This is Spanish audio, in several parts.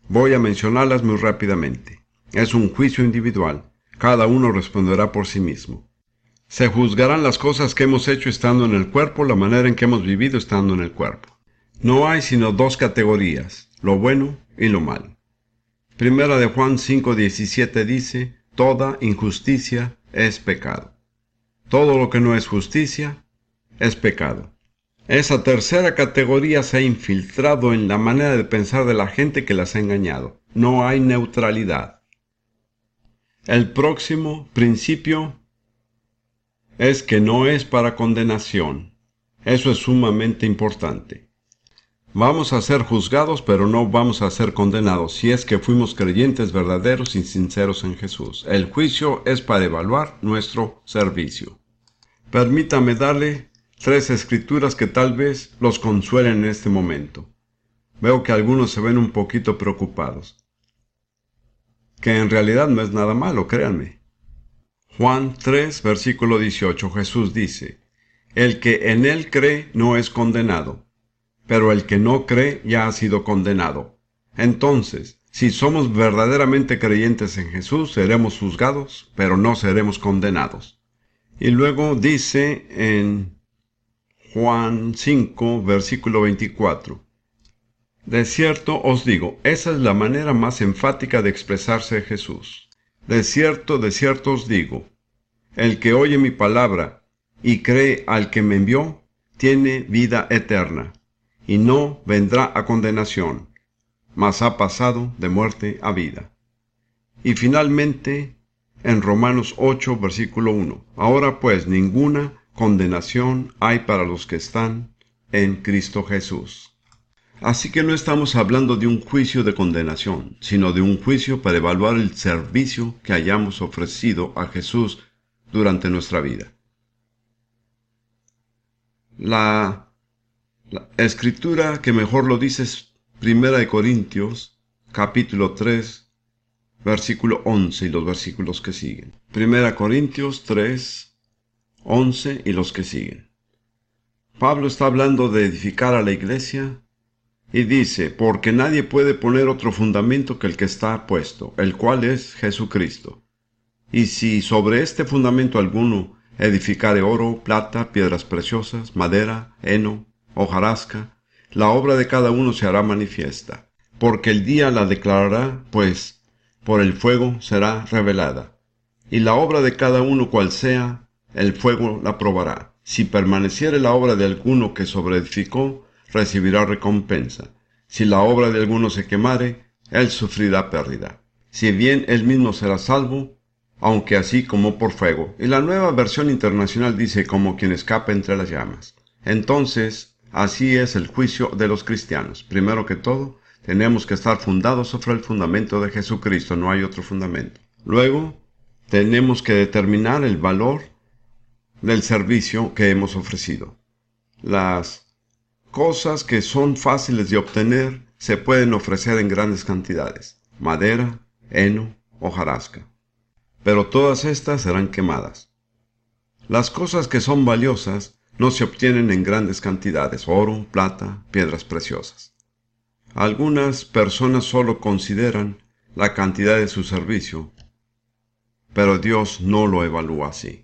Voy a mencionarlas muy rápidamente. Es un juicio individual. Cada uno responderá por sí mismo. Se juzgarán las cosas que hemos hecho estando en el cuerpo, la manera en que hemos vivido estando en el cuerpo. No hay sino dos categorías, lo bueno y lo malo. Primera de Juan 5:17 dice, toda injusticia es pecado. Todo lo que no es justicia es pecado. Esa tercera categoría se ha infiltrado en la manera de pensar de la gente que las ha engañado. No hay neutralidad. El próximo principio es que no es para condenación. Eso es sumamente importante. Vamos a ser juzgados, pero no vamos a ser condenados si es que fuimos creyentes verdaderos y sinceros en Jesús. El juicio es para evaluar nuestro servicio. Permítame darle 3 escrituras que tal vez los consuelen en este momento. Veo que algunos se ven un poquito preocupados. Que en realidad no es nada malo, créanme. Juan 3, versículo 18, Jesús dice, el que en él cree no es condenado, pero el que no cree ya ha sido condenado. Entonces, si somos verdaderamente creyentes en Jesús, seremos juzgados, pero no seremos condenados. Y luego dice en Juan 5, versículo 24, de cierto os digo, esa es la manera más enfática de expresarse Jesús. De cierto os digo, el que oye mi palabra y cree al que me envió, tiene vida eterna, y no vendrá a condenación, mas ha pasado de muerte a vida. Y finalmente, en Romanos 8, versículo 1, ahora pues ninguna condenación hay para los que están en Cristo Jesús. Así que no estamos hablando de un juicio de condenación, sino de un juicio para evaluar el servicio que hayamos ofrecido a Jesús durante nuestra vida. La escritura que mejor lo dice es 1 Corintios, capítulo 3, versículo 11 y los versículos que siguen. 1 Corintios 3, 11 y los que siguen. Pablo está hablando de edificar a la iglesia y dice, porque nadie puede poner otro fundamento que el que está puesto, el cual es Jesucristo. Y si sobre este fundamento alguno edificare oro, plata, piedras preciosas, madera, heno, hojarasca, la obra de cada uno se hará manifiesta, porque el día la declarará, pues por el fuego será revelada. Y la obra de cada uno cual sea, el fuego la probará. Si permaneciere la obra de alguno que sobreedificó, recibirá recompensa. Si la obra de alguno se quemare, él sufrirá pérdida. Si bien él mismo será salvo, aunque así como por fuego. Y la Nueva Versión Internacional dice como quien escapa entre las llamas. Entonces, así es el juicio de los cristianos. Primero que todo, tenemos que estar fundados sobre el fundamento de Jesucristo, no hay otro fundamento. Luego, tenemos que determinar el valor del servicio que hemos ofrecido. Las cosas que son fáciles de obtener se pueden ofrecer en grandes cantidades. Madera, heno, hojarasca. Pero todas estas serán quemadas. Las cosas que son valiosas no se obtienen en grandes cantidades, oro, plata, piedras preciosas. Algunas personas solo consideran la cantidad de su servicio, pero Dios no lo evalúa así.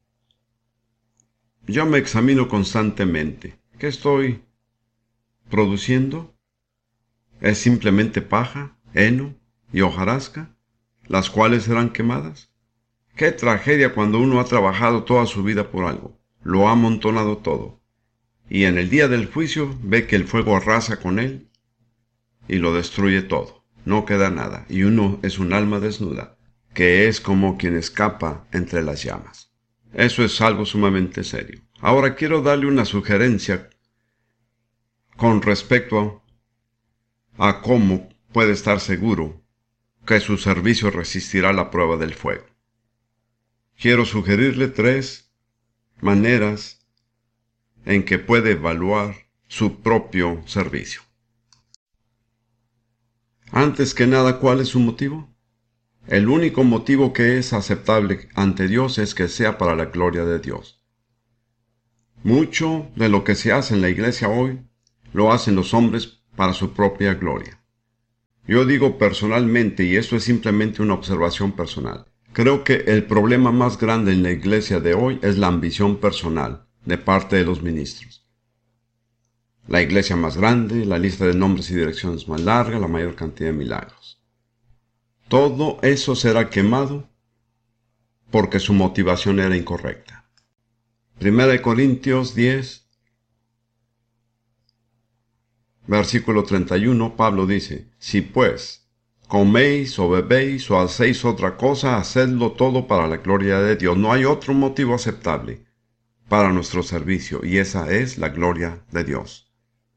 Yo me examino constantemente. ¿Qué estoy produciendo? ¿Es simplemente paja, heno y hojarasca, las cuales serán quemadas? ¡Qué tragedia cuando uno ha trabajado toda su vida por algo! Lo ha amontonado todo. Y en el día del juicio ve que el fuego arrasa con él y lo destruye todo. No queda nada. Y uno es un alma desnuda, que es como quien escapa entre las llamas. Eso es algo sumamente serio. Ahora quiero darle una sugerencia con respecto a cómo puede estar seguro que su servicio resistirá la prueba del fuego. Quiero sugerirle 3 maneras en que puede evaluar su propio servicio. Antes que nada, ¿cuál es su motivo? El único motivo que es aceptable ante Dios es que sea para la gloria de Dios. Mucho de lo que se hace en la iglesia hoy lo hacen los hombres para su propia gloria. Yo digo personalmente, y esto es simplemente una observación personal, creo que el problema más grande en la iglesia de hoy es la ambición personal de parte de los ministros. La iglesia más grande, la lista de nombres y direcciones más larga, la mayor cantidad de milagros. Todo eso será quemado porque su motivación era incorrecta. 1 Corintios 10, versículo 31, Pablo dice: si pues coméis o bebéis o hacéis otra cosa, hacedlo todo para la gloria de Dios. No hay otro motivo aceptable para nuestro servicio, y esa es la gloria de Dios.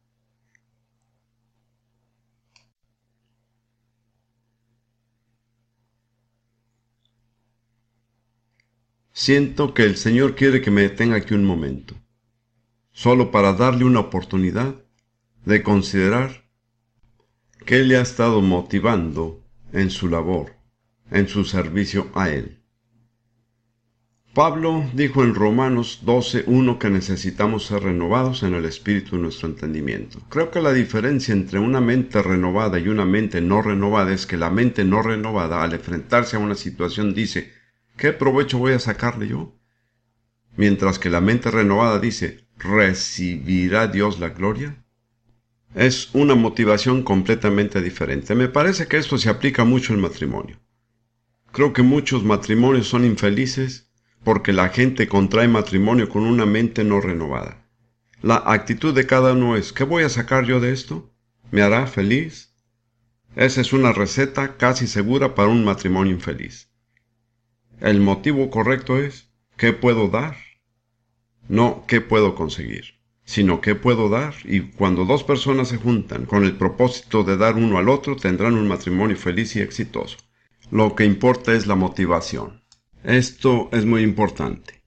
Siento que el Señor quiere que me detenga aquí un momento, solo para darle una oportunidad de considerar qué le ha estado motivando en su labor, en su servicio a Él. Pablo dijo en Romanos 12:1 que necesitamos ser renovados en el espíritu de nuestro entendimiento. Creo que la diferencia entre una mente renovada y una mente no renovada es que la mente no renovada, al enfrentarse a una situación, dice: ¿qué provecho voy a sacarle yo? Mientras que la mente renovada dice: ¿recibirá Dios la gloria? Es una motivación completamente diferente. Me parece que esto se aplica mucho al matrimonio. Creo que muchos matrimonios son infelices porque la gente contrae matrimonio con una mente no renovada. La actitud de cada uno es: ¿qué voy a sacar yo de esto? ¿Me hará feliz? Esa es una receta casi segura para un matrimonio infeliz. El motivo correcto es: ¿qué puedo dar? No ¿qué puedo conseguir?, sino ¿qué puedo dar? Y cuando dos personas se juntan con el propósito de dar uno al otro, tendrán un matrimonio feliz y exitoso. Lo que importa es la motivación. Esto es muy importante.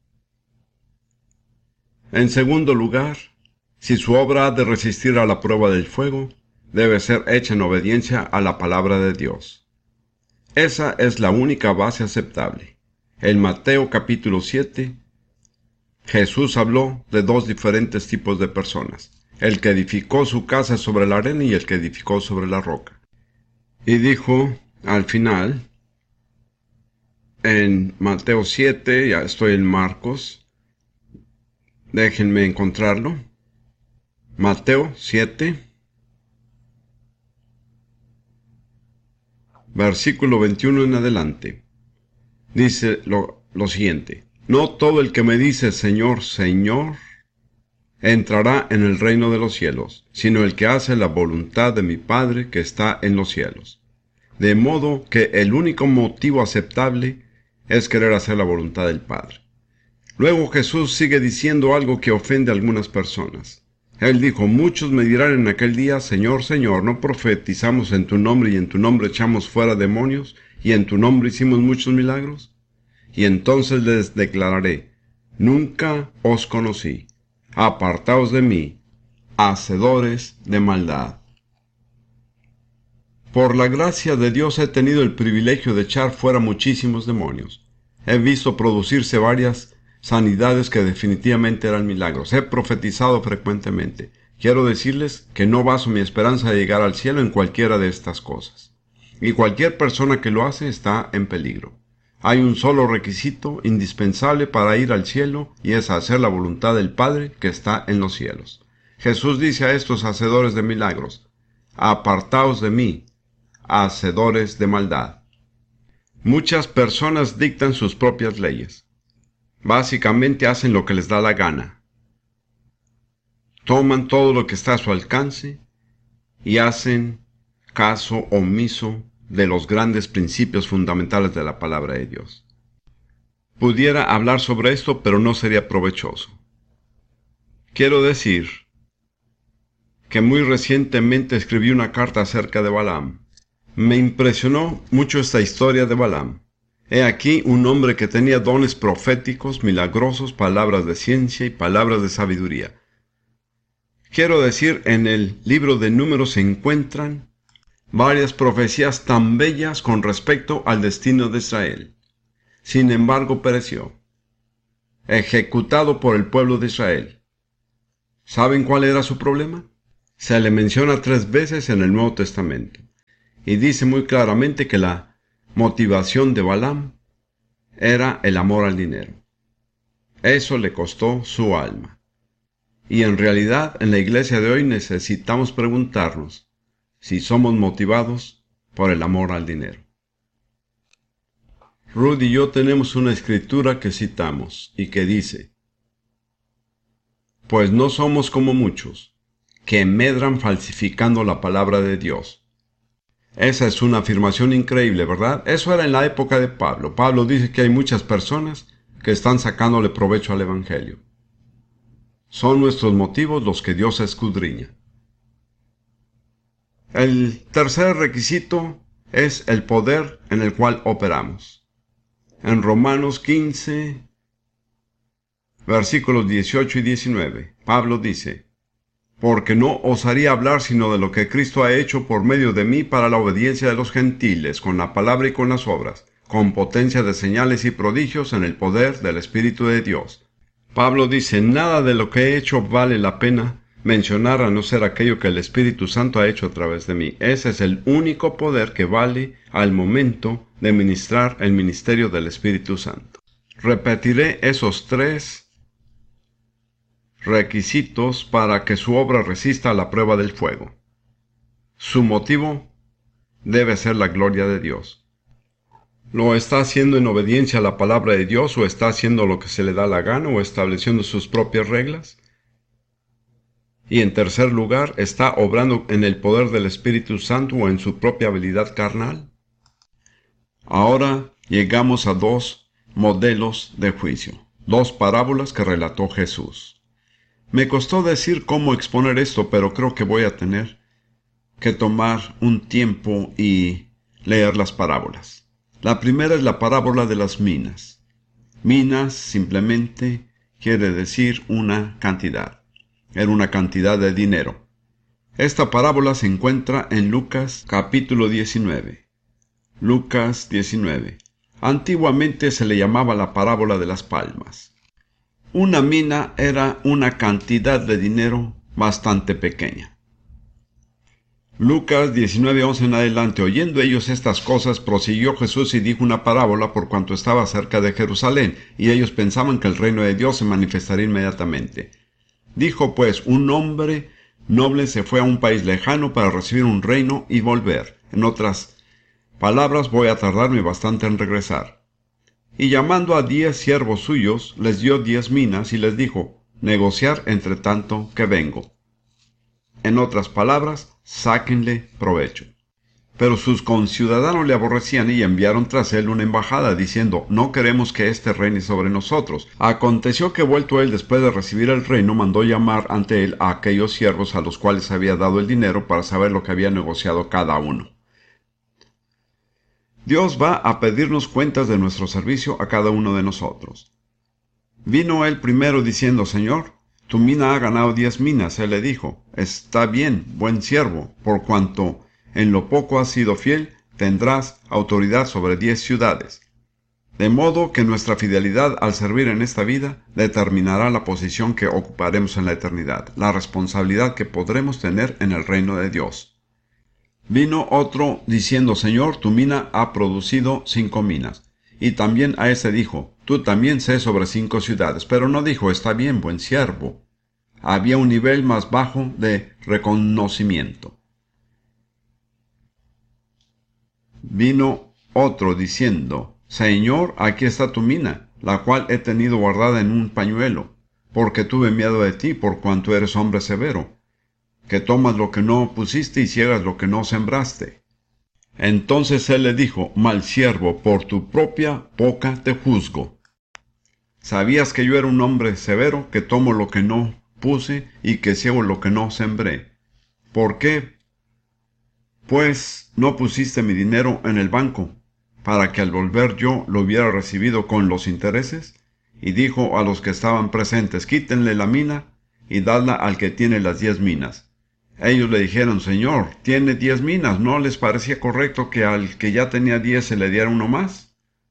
En segundo lugar, si su obra ha de resistir a la prueba del fuego, debe ser hecha en obediencia a la palabra de Dios. Esa es la única base aceptable. En Mateo capítulo 7, Jesús habló de dos diferentes tipos de personas: el que edificó su casa sobre la arena y el que edificó sobre la roca. Y dijo al final, en Mateo 7, ya estoy en Marcos, déjenme encontrarlo, Mateo 7, versículo 21 en adelante, dice lo siguiente: no todo el que me dice Señor, Señor, entrará en el reino de los cielos, sino el que hace la voluntad de mi Padre que está en los cielos. De modo que el único motivo aceptable es querer hacer la voluntad del Padre. Luego Jesús sigue diciendo algo que ofende a algunas personas. Él dijo: muchos me dirán en aquel día: Señor, Señor, ¿no profetizamos en tu nombre y en tu nombre echamos fuera demonios y en tu nombre hicimos muchos milagros? Y entonces les declararé: nunca os conocí. Apartaos de mí, hacedores de maldad. Por la gracia de Dios he tenido el privilegio de echar fuera muchísimos demonios. He visto producirse varias sanidades que definitivamente eran milagros. He profetizado frecuentemente. Quiero decirles que no baso mi esperanza de llegar al cielo en cualquiera de estas cosas. Y cualquier persona que lo hace está en peligro. Hay un solo requisito indispensable para ir al cielo, y es hacer la voluntad del Padre que está en los cielos. Jesús dice a estos hacedores de milagros: apartaos de mí, hacedores de maldad. Muchas personas dictan sus propias leyes. Básicamente hacen lo que les da la gana. Toman todo lo que está a su alcance y hacen caso omiso de los grandes principios fundamentales de la palabra de Dios. Pudiera hablar sobre esto, pero no sería provechoso. Quiero decir que muy recientemente escribí una carta acerca de Balaam. Me impresionó mucho esta historia de Balaam. He aquí un hombre que tenía dones proféticos, milagrosos, palabras de ciencia y palabras de sabiduría. Quiero decir, en el libro de Números se encuentran varias profecías tan bellas con respecto al destino de Israel. Sin embargo, pereció, ejecutado por el pueblo de Israel. ¿Saben cuál era su problema? Se le menciona 3 veces en el Nuevo Testamento. y dice muy claramente que la motivación de Balaam era el amor al dinero. Eso le costó su alma. Y en realidad, en la iglesia de hoy necesitamos preguntarnos si somos motivados por el amor al dinero. Ruth y yo tenemos una escritura que citamos y que dice: pues no somos como muchos, que medran falsificando la palabra de Dios. Esa es una afirmación increíble, ¿verdad? Eso era en la época de Pablo. Pablo dice que hay muchas personas que están sacándole provecho al Evangelio. Son nuestros motivos los que Dios escudriña. El tercer requisito es el poder en el cual operamos. En Romanos 15, versículos 18 y 19, Pablo dice: porque no osaría hablar sino de lo que Cristo ha hecho por medio de mí para la obediencia de los gentiles, con la palabra y con las obras, con potencia de señales y prodigios en el poder del Espíritu de Dios. Pablo dice: nada de lo que he hecho vale la pena mencionar a no ser aquello que el Espíritu Santo ha hecho a través de mí. Ese es el único poder que vale al momento de ministrar el ministerio del Espíritu Santo. Repetiré esos 3 requisitos para que su obra resista a la prueba del fuego. Su motivo debe ser la gloria de Dios. ¿Lo está haciendo en obediencia a la palabra de Dios, o está haciendo lo que se le da la gana, o estableciendo sus propias reglas? Y en tercer lugar, ¿está obrando en el poder del Espíritu Santo o en su propia habilidad carnal? Ahora llegamos a 2 modelos de juicio, 2 parábolas que relató Jesús. Me costó decir cómo exponer esto, pero creo que voy a tener que tomar un tiempo y leer las parábolas. La primera es la parábola de las minas. Minas simplemente quiere decir una cantidad. Era una cantidad de dinero. Esta parábola se encuentra en Lucas capítulo 19. Lucas 19. Antiguamente se le llamaba la parábola de las palmas. Una mina era una cantidad de dinero bastante pequeña. Lucas 19:11 en adelante. Oyendo ellos estas cosas, prosiguió Jesús y dijo una parábola por cuanto estaba cerca de Jerusalén, y ellos pensaban que el reino de Dios se manifestaría inmediatamente. Dijo pues: un hombre noble se fue a un país lejano para recibir un reino y volver. En otras palabras, voy a tardarme bastante en regresar. Y llamando a 10 siervos suyos, les dio 10 minas y les dijo: negociar entre tanto que vengo. En otras palabras, sáquenle provecho. Pero sus conciudadanos le aborrecían y enviaron tras él una embajada, diciendo: no queremos que éste reine sobre nosotros. Aconteció que, vuelto él después de recibir el reino, mandó llamar ante él a aquellos siervos a los cuales había dado el dinero, para saber lo que había negociado cada uno. Dios va a pedirnos cuentas de nuestro servicio a cada uno de nosotros. Vino él primero diciendo: Señor, tu mina ha ganado 10 minas. Él le dijo: está bien, buen siervo, por cuanto en lo poco has sido fiel, tendrás autoridad sobre 10 ciudades. De modo que nuestra fidelidad al servir en esta vida determinará la posición que ocuparemos en la eternidad, la responsabilidad que podremos tener en el reino de Dios. Vino otro diciendo: Señor, tu mina ha producido 5 minas. Y también a ese dijo: tú también sé sobre 5 ciudades. Pero no dijo: está bien, buen siervo. Había un nivel más bajo de reconocimiento. Vino otro diciendo: Señor, aquí está tu mina, la cual he tenido guardada en un pañuelo, porque tuve miedo de ti, por cuanto eres hombre severo, que tomas lo que no pusiste y ciegas lo que no sembraste. Entonces él le dijo: mal siervo, por tu propia boca te juzgo. ¿Sabías que yo era un hombre severo, que tomo lo que no puse y que ciego lo que no sembré? ¿Por qué, pues, no pusiste mi dinero en el banco, para que al volver yo lo hubiera recibido con los intereses? Y dijo a los que estaban presentes: quítenle la mina y dadla al que tiene las 10 minas. Ellos le dijeron: Señor, tiene 10 minas, ¿no les parecía correcto que al que ya tenía 10 se le diera uno más?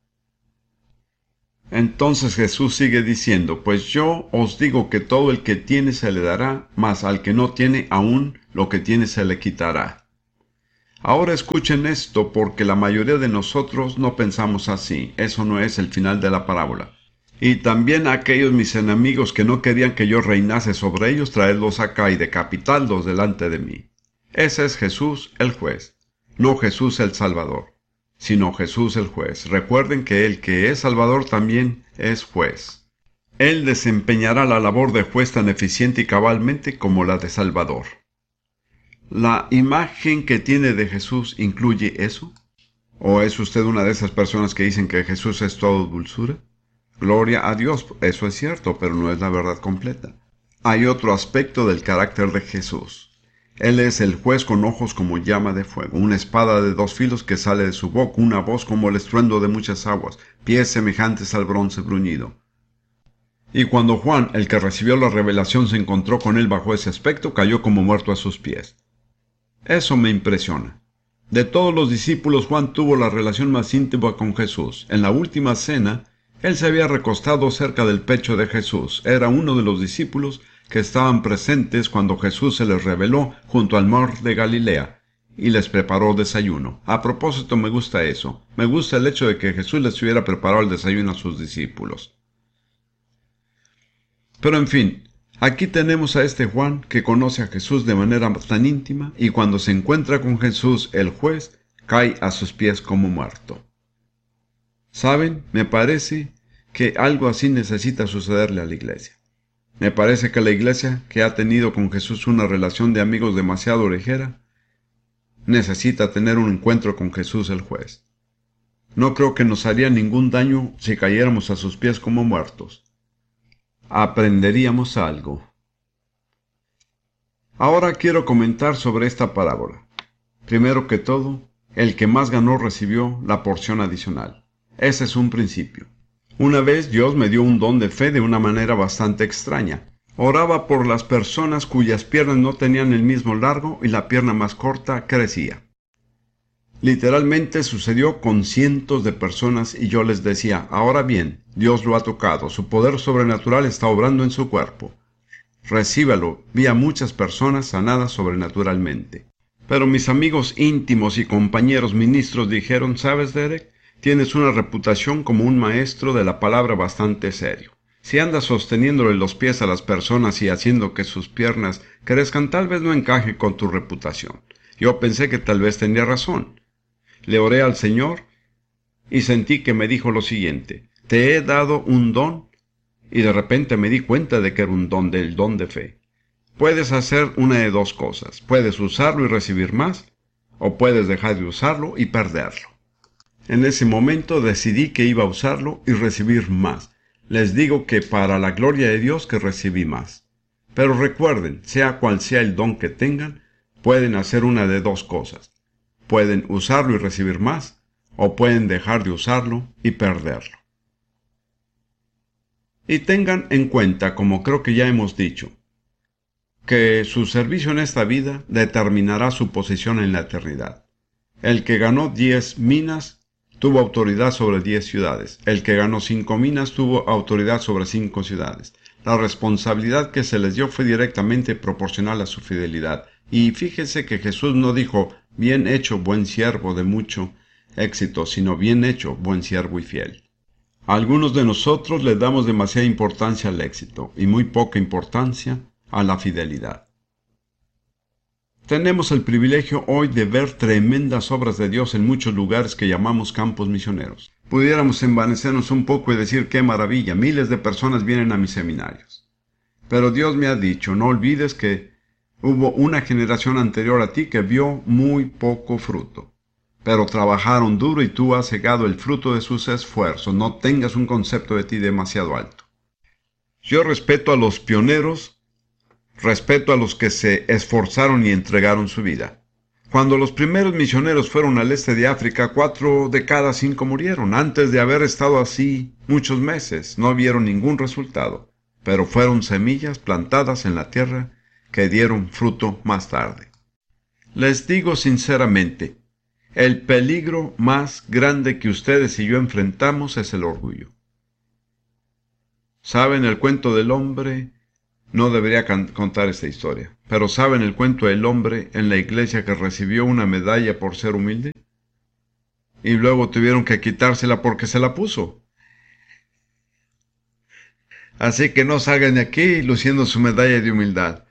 Entonces Jesús sigue diciendo: pues yo os digo que todo el que tiene se le dará, mas al que no tiene, aún lo que tiene se le quitará. Ahora escuchen esto porque la mayoría de nosotros no pensamos así. Eso no es el final de la parábola. Y también a aquellos mis enemigos que no querían que yo reinase sobre ellos, traedlos acá y decapitadlos delante de mí. Ese es Jesús el juez, no Jesús el Salvador, sino Jesús el juez. Recuerden que el que es Salvador también es juez. Él desempeñará la labor de juez tan eficiente y cabalmente como la de Salvador. ¿La imagen que tiene de Jesús incluye eso? ¿O es usted una de esas personas que dicen que Jesús es todo dulzura? Gloria a Dios, eso es cierto, pero no es la verdad completa. Hay otro aspecto del carácter de Jesús. Él es el juez con ojos como llama de fuego, una espada de 2 filos que sale de su boca, una voz como el estruendo de muchas aguas, pies semejantes al bronce bruñido. Y cuando Juan, el que recibió la revelación, se encontró con él bajo ese aspecto, cayó como muerto a sus pies. Eso me impresiona. De todos los discípulos, Juan tuvo la relación más íntima con Jesús. En la última cena, él se había recostado cerca del pecho de Jesús. Era uno de los discípulos que estaban presentes cuando Jesús se les reveló junto al mar de Galilea y les preparó desayuno. A propósito, me gusta eso. Me gusta el hecho de que Jesús les hubiera preparado el desayuno a sus discípulos. Pero en fin, aquí tenemos a este Juan que conoce a Jesús de manera tan íntima y cuando se encuentra con Jesús, el juez, cae a sus pies como muerto. ¿Saben? Me parece que algo así necesita sucederle a la iglesia. Me parece que la iglesia, que ha tenido con Jesús una relación de amigos demasiado orejera, necesita tener un encuentro con Jesús el juez. No creo que nos haría ningún daño si cayéramos a sus pies como muertos. Aprenderíamos algo. Ahora quiero comentar sobre esta parábola. Primero que todo, el que más ganó recibió la porción adicional. Ese es un principio. Una vez Dios me dio un don de fe de una manera bastante extraña. Oraba por las personas cuyas piernas no tenían el mismo largo y la pierna más corta crecía. Literalmente sucedió con cientos de personas y yo les decía, ahora bien, Dios lo ha tocado, su poder sobrenatural está obrando en su cuerpo. Recíbalo, vi a muchas personas sanadas sobrenaturalmente. Pero mis amigos íntimos y compañeros ministros dijeron, ¿sabes, Derek? Tienes una reputación como un maestro de la palabra bastante serio. Si andas sosteniéndole los pies a las personas y haciendo que sus piernas crezcan, tal vez no encaje con tu reputación. Yo pensé que tal vez tenía razón. Le oré al Señor y sentí que me dijo lo siguiente, te he dado un don, y de repente me di cuenta de que era un don del don de fe. Puedes hacer una de 2 cosas, puedes usarlo y recibir más, o puedes dejar de usarlo y perderlo. En ese momento decidí que iba a usarlo y recibir más. Les digo que para la gloria de Dios que recibí más. Pero recuerden, sea cual sea el don que tengan, pueden hacer una de 2 cosas. Pueden usarlo y recibir más, o pueden dejar de usarlo y perderlo. Y tengan en cuenta, como creo que ya hemos dicho, que su servicio en esta vida determinará su posición en la eternidad. El que ganó 10 minas tuvo autoridad sobre 10 ciudades. El que ganó 5 minas tuvo autoridad sobre 5 ciudades. La responsabilidad que se les dio fue directamente proporcional a su fidelidad. Y fíjese que Jesús no dijo, bien hecho, buen siervo de mucho éxito, sino bien hecho, buen siervo y fiel. A algunos de nosotros le damos demasiada importancia al éxito y muy poca importancia a la fidelidad. Tenemos el privilegio hoy de ver tremendas obras de Dios en muchos lugares que llamamos campos misioneros. Pudiéramos envanecernos un poco y decir qué maravilla, miles de personas vienen a mis seminarios. Pero Dios me ha dicho, no olvides que hubo una generación anterior a ti que vio muy poco fruto. Pero trabajaron duro y tú has cegado el fruto de sus esfuerzos. No tengas un concepto de ti demasiado alto. Yo respeto a los pioneros, respeto a los que se esforzaron y entregaron su vida. Cuando los primeros misioneros fueron al este de África, 4 de cada 5 murieron. Antes de haber estado así muchos meses, no vieron ningún resultado. Pero fueron semillas plantadas en la tierra que dieron fruto más tarde. Les digo sinceramente, el peligro más grande que ustedes y yo enfrentamos es el orgullo. ¿Saben el cuento del hombre No debería contar esta historia. Pero ¿saben el cuento del hombre en la iglesia que recibió una medalla por ser humilde? Y luego tuvieron que quitársela porque se la puso. Así que no salgan de aquí luciendo su medalla de humildad,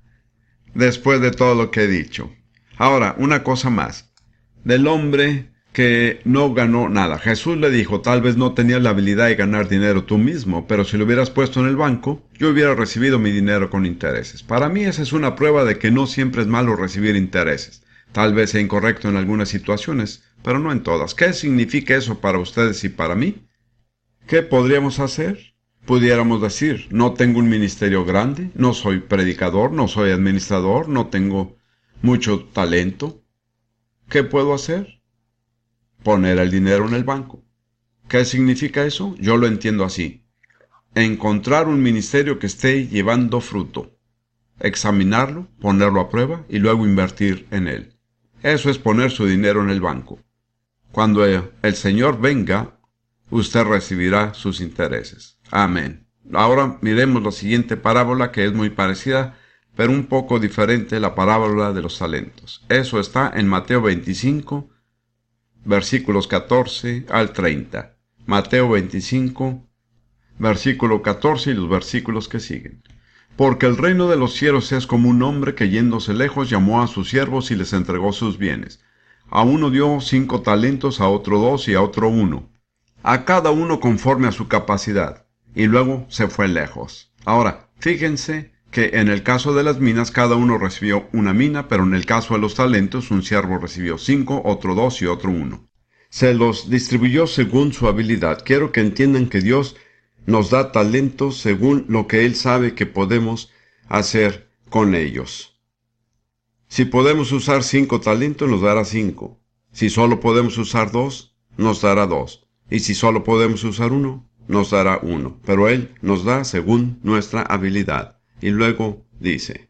después de todo lo que he dicho. Ahora, una cosa más. Del hombre que no ganó nada. Jesús le dijo, tal vez no tenías la habilidad de ganar dinero tú mismo, pero si lo hubieras puesto en el banco, yo hubiera recibido mi dinero con intereses. Para mí esa es una prueba de que no siempre es malo recibir intereses. Tal vez sea incorrecto en algunas situaciones, pero no en todas. ¿Qué significa eso para ustedes y para mí? ¿Qué podríamos hacer? Pudiéramos decir, no tengo un ministerio grande, no soy predicador, no soy administrador, no tengo mucho talento. ¿Qué puedo hacer? Poner el dinero en el banco. ¿Qué significa eso? Yo lo entiendo así. Encontrar un ministerio que esté llevando fruto. Examinarlo, ponerlo a prueba y luego invertir en él. Eso es poner su dinero en el banco. Cuando el Señor venga, usted recibirá sus intereses. Amén. Ahora miremos la siguiente parábola que es muy parecida, pero un poco diferente, la parábola de los talentos. Eso está en Mateo 25, versículos 14 al 30. Mateo 25, versículo 14 y los versículos que siguen. Porque el reino de los cielos es como un hombre que yéndose lejos llamó a sus siervos y les entregó sus bienes. A uno dio 5 talentos, a otro 2 y a otro 1. A cada uno conforme a su capacidad. Y luego se fue lejos. Ahora, fíjense que en el caso de las minas cada uno recibió una mina, pero en el caso de los talentos un siervo recibió 5, otro 2 y otro 1. Se los distribuyó según su habilidad. Quiero que entiendan que Dios nos da talentos según lo que Él sabe que podemos hacer con ellos. Si podemos usar 5 talentos, nos dará 5. Si solo podemos usar 2, nos dará 2. Y si solo podemos usar 1, nos dará 1. Pero Él nos da según nuestra habilidad. Y luego dice,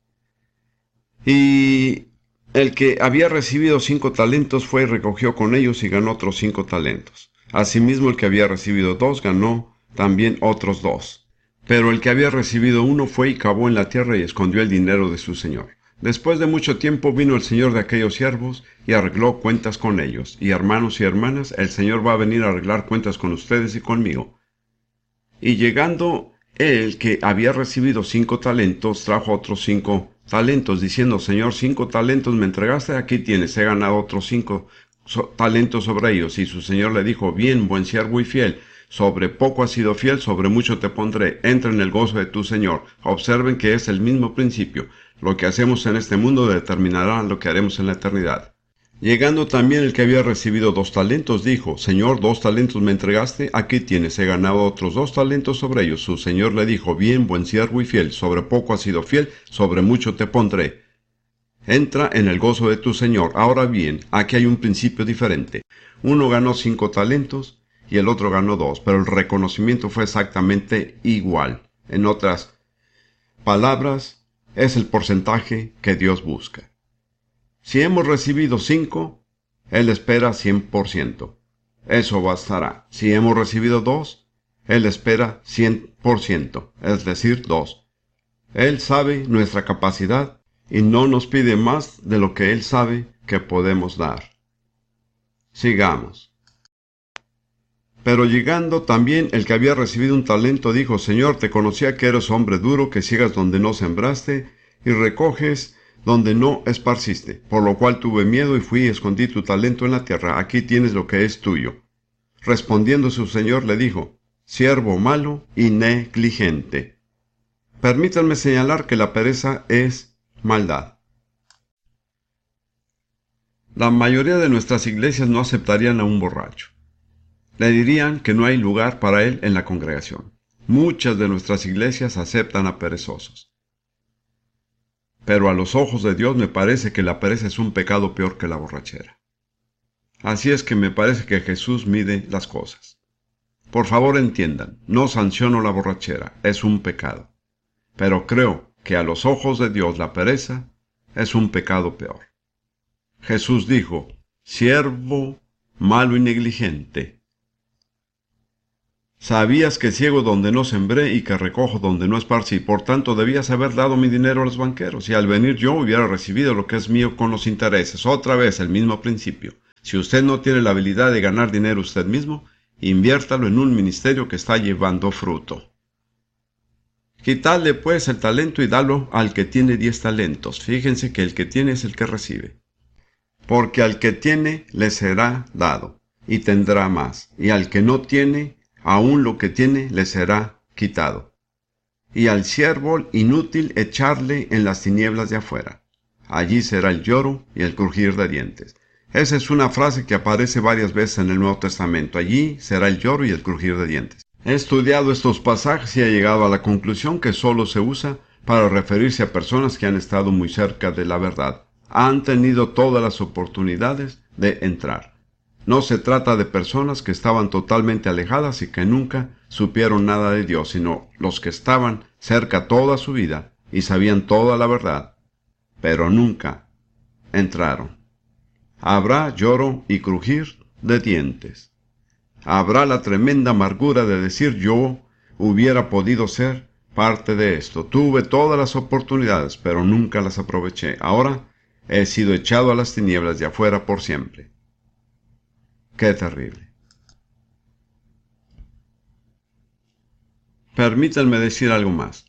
y el que había recibido 5 talentos fue y recogió con ellos y ganó otros 5 talentos. Asimismo el que había recibido 2 ganó también otros 2. Pero el que había recibido 1 fue y cavó en la tierra y escondió el dinero de su señor. Después de mucho tiempo vino el señor de aquellos siervos y arregló cuentas con ellos. Y hermanos y hermanas, el Señor va a venir a arreglar cuentas con ustedes y conmigo. Y llegando el que había recibido 5 talentos, trajo otros 5 talentos, diciendo, Señor, 5 talentos me entregaste, aquí tienes, he ganado otros 5 talentos sobre ellos. Y su señor le dijo, bien, buen siervo y fiel, sobre poco has sido fiel, sobre mucho te pondré, entra en el gozo de tu Señor. Observen que es el mismo principio. Lo que hacemos en este mundo determinará lo que haremos en la eternidad. Llegando también el que había recibido 2 talentos, dijo, Señor, 2 talentos me entregaste, aquí tienes, he ganado otros 2 talentos sobre ellos. Su señor le dijo, bien, buen siervo y fiel, sobre poco has sido fiel, sobre mucho te pondré. Entra en el gozo de tu Señor. Ahora bien, aquí hay un principio diferente. Uno ganó 5 talentos y el otro ganó 2, pero el reconocimiento fue exactamente igual. En otras palabras, es el porcentaje que Dios busca. Si hemos recibido 5, Él espera 100%. Eso bastará. Si hemos recibido 2, Él espera 100%, es decir, 2. Él sabe nuestra capacidad y no nos pide más de lo que Él sabe que podemos dar. Sigamos. Pero llegando también el que había recibido un talento dijo, Señor, te conocía que eres hombre duro, que ciegas donde no sembraste y recoges donde no esparciste, por lo cual tuve miedo y fui y escondí tu talento en la tierra, aquí tienes lo que es tuyo. Respondiendo su señor le dijo, siervo malo y negligente. Permítanme señalar que la pereza es maldad. La mayoría de nuestras iglesias no aceptarían a un borracho. Le dirían que no hay lugar para él en la congregación. Muchas de nuestras iglesias aceptan a perezosos. Pero a los ojos de Dios me parece que la pereza es un pecado peor que la borrachera. Así es que me parece que Jesús mide las cosas. Por favor entiendan, no sanciono la borrachera, es un pecado. Pero creo que a los ojos de Dios la pereza es un pecado peor. Jesús dijo, siervo malo y negligente. Sabías que ciego donde no sembré y que recojo donde no esparcí, por tanto debías haber dado mi dinero a los banqueros, y al venir yo hubiera recibido lo que es mío con los intereses. Otra vez el mismo principio. Si usted no tiene la habilidad de ganar dinero usted mismo, inviértalo en un ministerio que está llevando fruto. Quitadle pues el talento y dalo al que tiene 10 talentos. Fíjense que el que tiene es el que recibe. Porque al que tiene le será dado, y tendrá más, y al que no tiene, aún lo que tiene le será quitado. Y al siervo inútil echarle en las tinieblas de afuera. Allí será el lloro y el crujir de dientes. Esa es una frase que aparece varias veces en el Nuevo Testamento. Allí será el lloro y el crujir de dientes. He estudiado estos pasajes y he llegado a la conclusión que solo se usa para referirse a personas que han estado muy cerca de la verdad. Han tenido todas las oportunidades de entrar. No se trata de personas que estaban totalmente alejadas y que nunca supieron nada de Dios, sino los que estaban cerca toda su vida y sabían toda la verdad, pero nunca entraron. Habrá lloro y crujir de dientes. Habrá la tremenda amargura de decir yo hubiera podido ser parte de esto. Tuve todas las oportunidades, pero nunca las aproveché. Ahora he sido echado a las tinieblas de afuera por siempre. ¡Qué terrible! Permítanme decir algo más.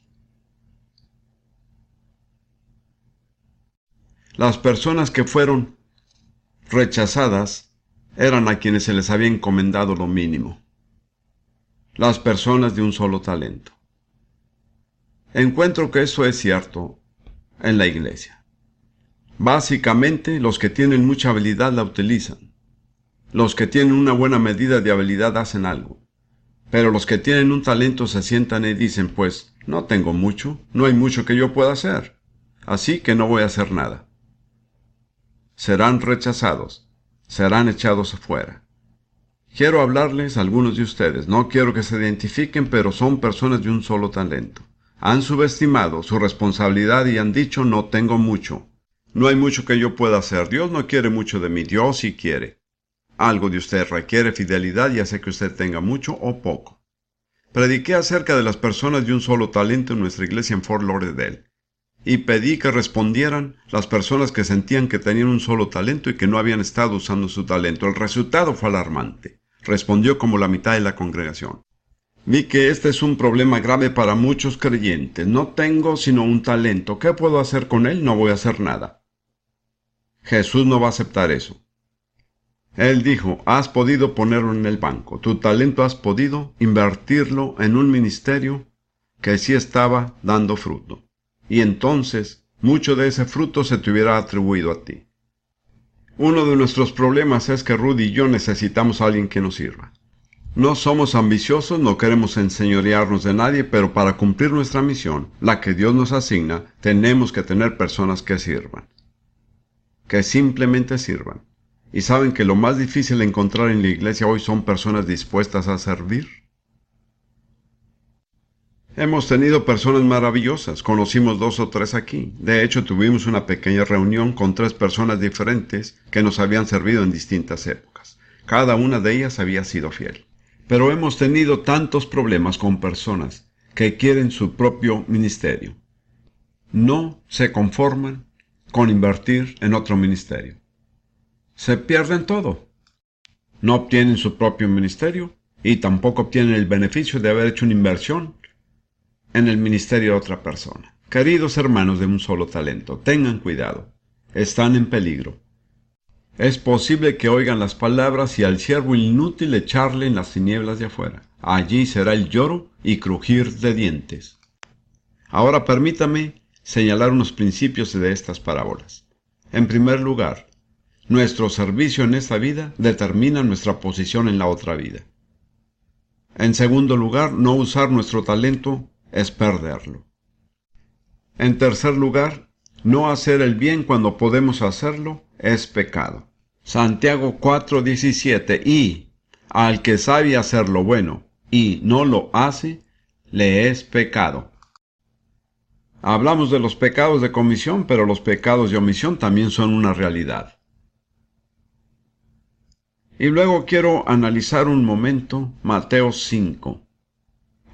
Las personas que fueron rechazadas eran a quienes se les había encomendado lo mínimo. Las personas de un solo talento. Encuentro que eso es cierto en la iglesia. Básicamente, los que tienen mucha habilidad la utilizan. Los que tienen una buena medida de habilidad hacen algo. Pero los que tienen un talento se sientan y dicen, pues, no tengo mucho, no hay mucho que yo pueda hacer, así que no voy a hacer nada. Serán rechazados, serán echados afuera. Quiero hablarles a algunos de ustedes, no quiero que se identifiquen, pero son personas de un solo talento. Han subestimado su responsabilidad y han dicho, no tengo mucho. No hay mucho que yo pueda hacer, Dios no quiere mucho de mí, Dios sí quiere. Algo de usted requiere fidelidad, ya sea que usted tenga mucho o poco. Prediqué acerca de las personas de un solo talento en nuestra iglesia en Fort Lauderdale, y pedí que respondieran las personas que sentían que tenían un solo talento y que no habían estado usando su talento. El resultado fue alarmante. Respondió como la mitad de la congregación. Vi que este es un problema grave para muchos creyentes. No tengo sino un talento. ¿Qué puedo hacer con él? No voy a hacer nada. Jesús no va a aceptar eso. Él dijo, has podido ponerlo en el banco. Tu talento has podido invertirlo en un ministerio que sí estaba dando fruto. Y entonces, mucho de ese fruto se te hubiera atribuido a ti. Uno de nuestros problemas es que Rudy y yo necesitamos a alguien que nos sirva. No somos ambiciosos, no queremos enseñorearnos de nadie, pero para cumplir nuestra misión, la que Dios nos asigna, tenemos que tener personas que sirvan. Que simplemente sirvan. ¿Y saben que lo más difícil de encontrar en la iglesia hoy son personas dispuestas a servir? Hemos tenido personas maravillosas, conocimos 2 o 3 aquí. De hecho, tuvimos una pequeña reunión con 3 personas diferentes que nos habían servido en distintas épocas. Cada una de ellas había sido fiel. Pero hemos tenido tantos problemas con personas que quieren su propio ministerio. No se conforman con invertir en otro ministerio. Se pierden todo. No obtienen su propio ministerio y tampoco obtienen el beneficio de haber hecho una inversión en el ministerio de otra persona. Queridos hermanos de un solo talento, tengan cuidado. Están en peligro. Es posible que oigan las palabras y al siervo inútil echarle en las tinieblas de afuera. Allí será el lloro y crujir de dientes. Ahora permítame señalar unos principios de estas parábolas. En primer lugar, nuestro servicio en esta vida determina nuestra posición en la otra vida. En segundo lugar, no usar nuestro talento es perderlo. En tercer lugar, no hacer el bien cuando podemos hacerlo es pecado. Santiago 4:17 y al que sabe hacer lo bueno y no lo hace, le es pecado. Hablamos de los pecados de comisión, pero los pecados de omisión también son una realidad. Y luego quiero analizar un momento Mateo 5.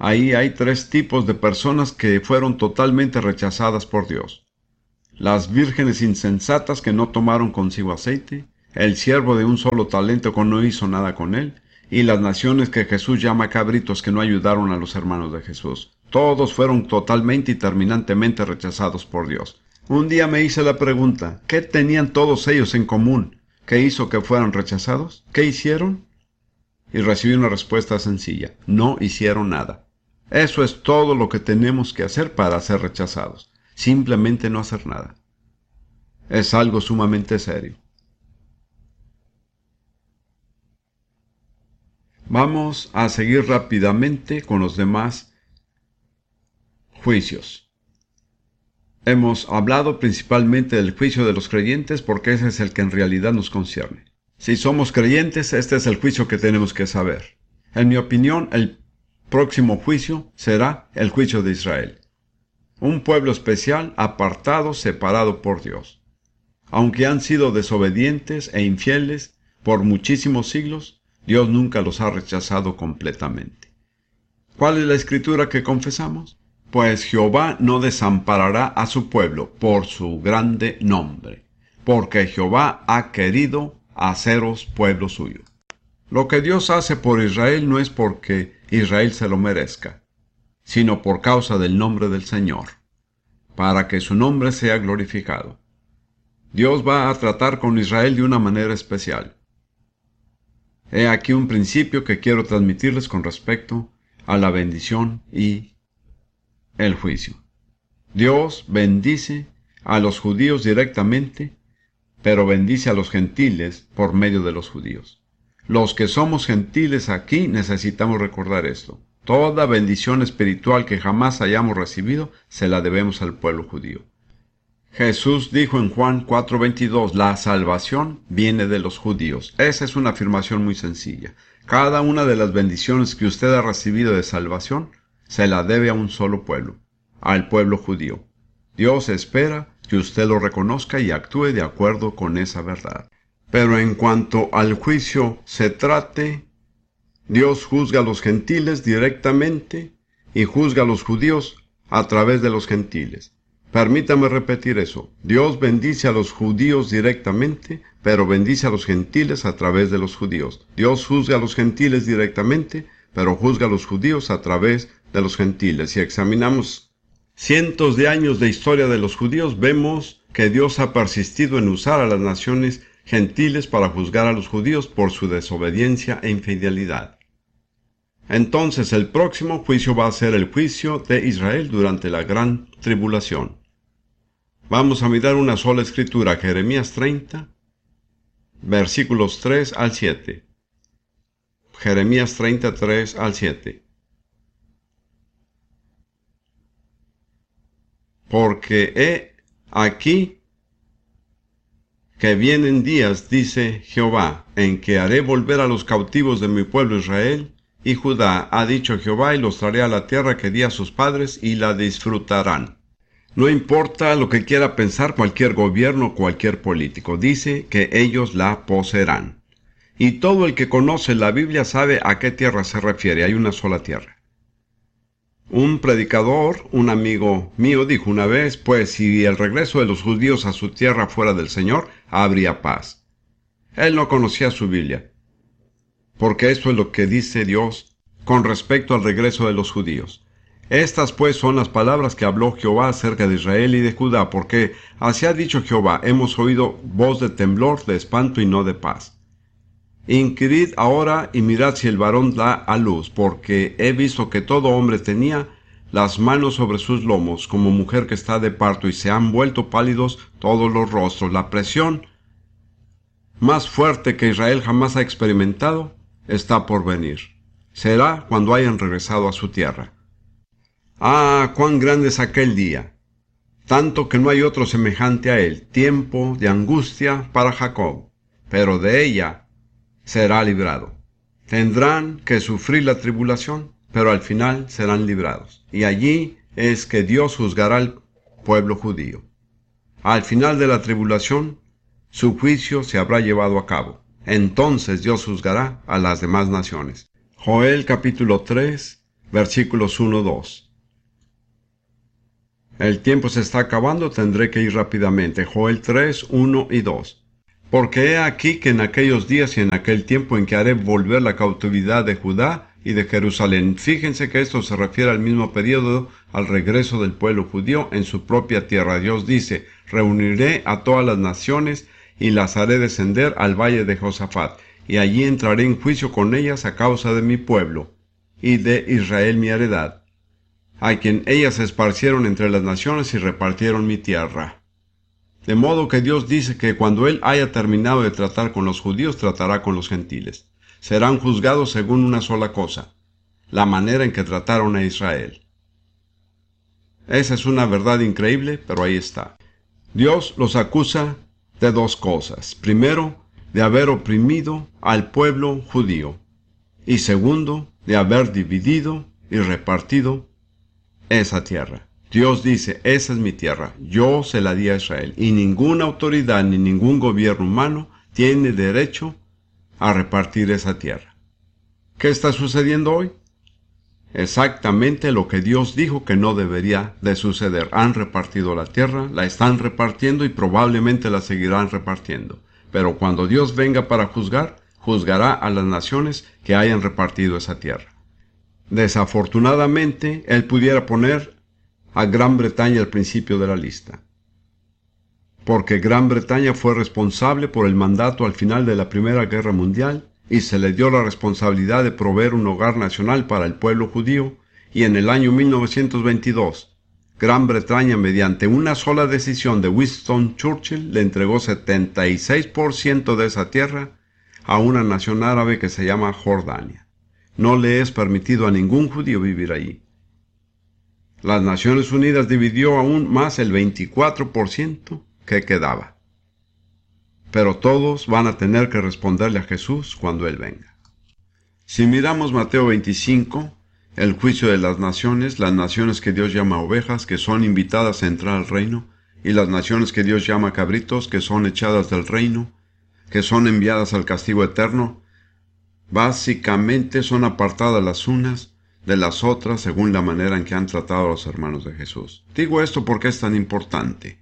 Ahí hay tres tipos de personas que fueron totalmente rechazadas por Dios. Las vírgenes insensatas que no tomaron consigo aceite, el siervo de un solo talento que no hizo nada con él, y las naciones que Jesús llama cabritos que no ayudaron a los hermanos de Jesús. Todos fueron totalmente y terminantemente rechazados por Dios. Un día me hice la pregunta, ¿qué tenían todos ellos en común? ¿Qué hizo que fueran rechazados? ¿Qué hicieron? Y recibí una respuesta sencilla, no hicieron nada. Eso es todo lo que tenemos que hacer para ser rechazados. Simplemente no hacer nada. Es algo sumamente serio. Vamos a seguir rápidamente con los demás juicios. Hemos hablado principalmente del juicio de los creyentes porque ese es el que en realidad nos concierne. Si somos creyentes, este es el juicio que tenemos que saber. En mi opinión, el próximo juicio será el juicio de Israel. Un pueblo especial, apartado, separado por Dios. Aunque han sido desobedientes e infieles por muchísimos siglos, Dios nunca los ha rechazado completamente. ¿Cuál es la escritura que confesamos? Pues Jehová no desamparará a su pueblo por su grande nombre, porque Jehová ha querido haceros pueblo suyo. Lo que Dios hace por Israel no es porque Israel se lo merezca, sino por causa del nombre del Señor, para que su nombre sea glorificado. Dios va a tratar con Israel de una manera especial. He aquí un principio que quiero transmitirles con respecto a la bendición y el juicio. Dios bendice a los judíos directamente, pero bendice a los gentiles por medio de los judíos. Los que somos gentiles aquí necesitamos recordar esto. Toda bendición espiritual que jamás hayamos recibido se la debemos al pueblo judío. Jesús dijo en Juan 4:22, la salvación viene de los judíos. Esa es una afirmación muy sencilla. Cada una de las bendiciones que usted ha recibido de salvación se la debe a un solo pueblo, al pueblo judío. Dios espera que usted lo reconozca y actúe de acuerdo con esa verdad. Pero en cuanto al juicio se trate, Dios juzga a los gentiles directamente y juzga a los judíos a través de los gentiles. Permítame repetir eso. Dios bendice a los judíos directamente, pero bendice a los gentiles a través de los judíos. Dios juzga a los gentiles directamente, pero juzga a los judíos a través de los gentiles. Si examinamos cientos de años de historia de los judíos, vemos que Dios ha persistido en usar a las naciones gentiles para juzgar a los judíos por su desobediencia e infidelidad. Entonces el próximo juicio va a ser el juicio de Israel durante la gran tribulación. Vamos a mirar una sola escritura, Jeremías 30, versículos 3 al 7. Jeremías 33 al 7. Porque he aquí que vienen días, dice Jehová, en que haré volver a los cautivos de mi pueblo Israel y Judá, ha dicho Jehová, y los traeré a la tierra que di a sus padres y la disfrutarán. No importa lo que quiera pensar cualquier gobierno o cualquier político, dice que ellos la poseerán. Y todo el que conoce la Biblia sabe a qué tierra se refiere, hay una sola tierra. Un predicador, un amigo mío, dijo una vez, pues si el regreso de los judíos a su tierra fuera del Señor, habría paz. Él no conocía su Biblia, porque esto es lo que dice Dios con respecto al regreso de los judíos. Estas pues son las palabras que habló Jehová acerca de Israel y de Judá, porque así ha dicho Jehová, hemos oído voz de temblor, de espanto y no de paz. Inquirid ahora y mirad si el varón da a luz, porque he visto que todo hombre tenía las manos sobre sus lomos, como mujer que está de parto, y se han vuelto pálidos todos los rostros. La presión más fuerte que Israel jamás ha experimentado está por venir. Será cuando hayan regresado a su tierra. ¡Ah, cuán grande es aquel día! Tanto que no hay otro semejante a él, tiempo de angustia para Jacob, pero de ella será librado. Tendrán que sufrir la tribulación, pero al final serán librados. Y allí es que Dios juzgará al pueblo judío. Al final de la tribulación, su juicio se habrá llevado a cabo. Entonces Dios juzgará a las demás naciones. Joel capítulo 3, versículos 1-2. El tiempo se está acabando, tendré que ir rápidamente. Joel 3, 1 y 2. Porque he aquí que en aquellos días y en aquel tiempo en que haré volver la cautividad de Judá y de Jerusalén. Fíjense que esto se refiere al mismo periodo, al regreso del pueblo judío en su propia tierra. Dios dice, reuniré a todas las naciones y las haré descender al valle de Josafat, y allí entraré en juicio con ellas a causa de mi pueblo y de Israel mi heredad, a quien ellas esparcieron entre las naciones y repartieron mi tierra. De modo que Dios dice que cuando Él haya terminado de tratar con los judíos, tratará con los gentiles. Serán juzgados según una sola cosa, la manera en que trataron a Israel. Esa es una verdad increíble, pero ahí está. Dios los acusa de dos cosas. Primero, de haber oprimido al pueblo judío. Y segundo, de haber dividido y repartido esa tierra. Dios dice, esa es mi tierra, yo se la di a Israel, y ninguna autoridad ni ningún gobierno humano tiene derecho a repartir esa tierra. ¿Qué está sucediendo hoy? Exactamente lo que Dios dijo que no debería de suceder. Han repartido la tierra, la están repartiendo y probablemente la seguirán repartiendo. Pero cuando Dios venga para juzgar, juzgará a las naciones que hayan repartido esa tierra. Desafortunadamente, Él pudiera poner a Gran Bretaña al principio de la lista, porque Gran Bretaña fue responsable por el mandato al final de la Primera Guerra Mundial y se le dio la responsabilidad de proveer un hogar nacional para el pueblo judío, y en el año 1922, Gran Bretaña, mediante una sola decisión de Winston Churchill, le entregó 76% de esa tierra a una nación árabe que se llama Jordania. No le es permitido a ningún judío vivir allí. Las Naciones Unidas dividió aún más el 24% que quedaba. Pero todos van a tener que responderle a Jesús cuando Él venga. Si miramos Mateo 25, el juicio de las naciones que Dios llama ovejas, que son invitadas a entrar al reino, y las naciones que Dios llama cabritos, que son echadas del reino, que son enviadas al castigo eterno, básicamente son apartadas las unas de las otras según la manera en que han tratado a los hermanos de Jesús. Digo esto porque es tan importante.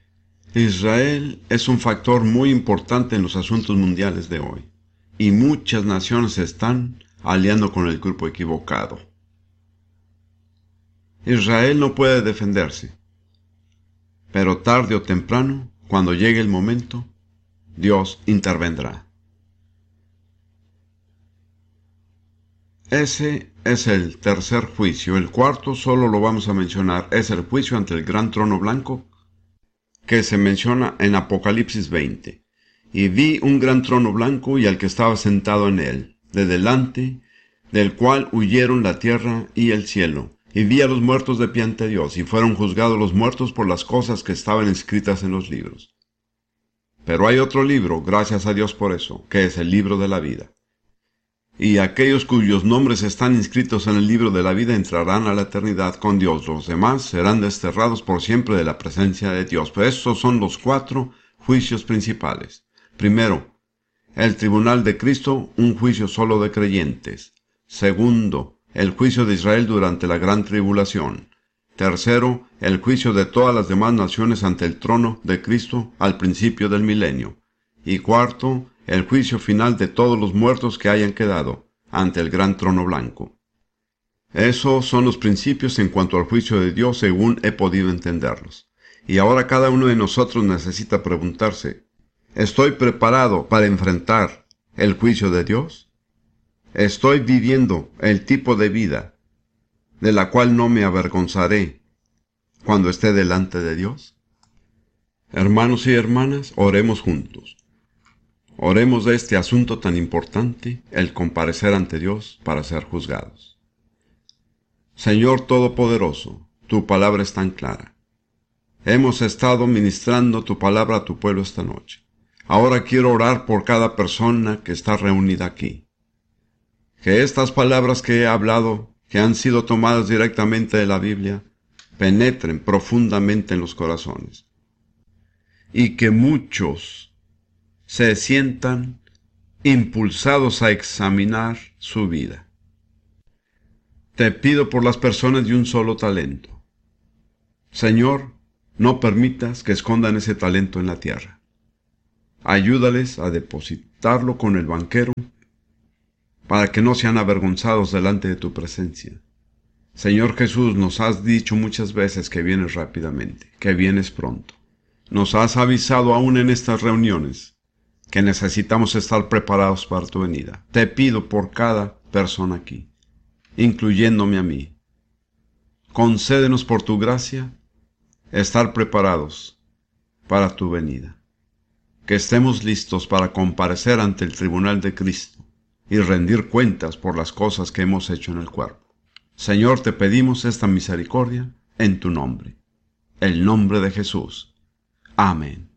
Israel es un factor muy importante en los asuntos mundiales de hoy, y muchas naciones se están aliando con el grupo equivocado. Israel no puede defenderse, pero tarde o temprano, cuando llegue el momento, Dios intervendrá. Ese es el tercer juicio. El cuarto solo lo vamos a mencionar. Es el juicio ante el gran trono blanco que se menciona en Apocalipsis 20. Y vi un gran trono blanco y al que estaba sentado en él, de delante del cual huyeron la tierra y el cielo. Y vi a los muertos de pie ante Dios, y fueron juzgados los muertos por las cosas que estaban escritas en los libros. Pero hay otro libro, gracias a Dios por eso, que es el libro de la vida. Y aquellos cuyos nombres están inscritos en el libro de la vida entrarán a la eternidad con Dios. Los demás serán desterrados por siempre de la presencia de Dios. Pero estos son los 4 juicios principales. Primero, el tribunal de Cristo, un juicio solo de creyentes. Segundo, el juicio de Israel durante la gran tribulación. Tercero, el juicio de todas las demás naciones ante el trono de Cristo al principio del milenio. Y cuarto, el juicio final de todos los muertos que hayan quedado ante el gran trono blanco. Esos son los principios en cuanto al juicio de Dios según he podido entenderlos. Y ahora cada uno de nosotros necesita preguntarse, ¿estoy preparado para enfrentar el juicio de Dios? ¿Estoy viviendo el tipo de vida de la cual no me avergonzaré cuando esté delante de Dios? Hermanos y hermanas, oremos juntos. Oremos de este asunto tan importante, el comparecer ante Dios para ser juzgados. Señor Todopoderoso, tu palabra es tan clara. Hemos estado ministrando tu palabra a tu pueblo esta noche. Ahora quiero orar por cada persona que está reunida aquí. Que estas palabras que he hablado, que han sido tomadas directamente de la Biblia, penetren profundamente en los corazones. Y que muchos se sientan impulsados a examinar su vida. Te pido por las personas de un solo talento. Señor, no permitas que escondan ese talento en la tierra. Ayúdales a depositarlo con el banquero para que no sean avergonzados delante de tu presencia. Señor Jesús, nos has dicho muchas veces que vienes rápidamente, que vienes pronto. Nos has avisado aún en estas reuniones que necesitamos estar preparados para tu venida. Te pido por cada persona aquí, incluyéndome a mí. Concédenos por tu gracia estar preparados para tu venida. Que estemos listos para comparecer ante el tribunal de Cristo y rendir cuentas por las cosas que hemos hecho en el cuerpo. Señor, te pedimos esta misericordia en tu nombre, el nombre de Jesús. Amén.